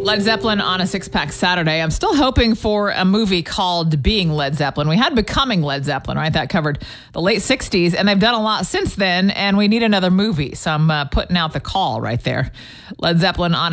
Led Zeppelin on a Six-Pack Saturday. I'm still hoping for a movie called Being Led Zeppelin. We had Becoming Led Zeppelin, right? That covered the late 60s, and they've done a lot since then, and we need another movie. So I'm putting out the call right there. Led Zeppelin on